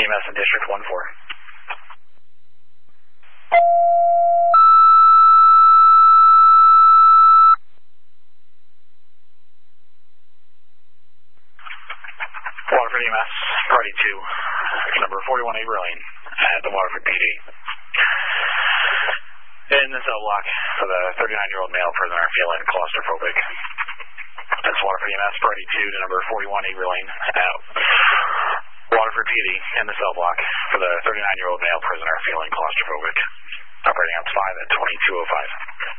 EMS in District 1-4. Waterford EMS, Priority 2, number 41A Lane at the Waterford PD. In the cell block for the 39-year-old male prisoner feeling claustrophobic. That's Waterford EMS, Priority 2 to number 41A Lane at Waterford PD in the cell block for the 39-year-old male prisoner feeling claustrophobic. Operating up 5 at 2205.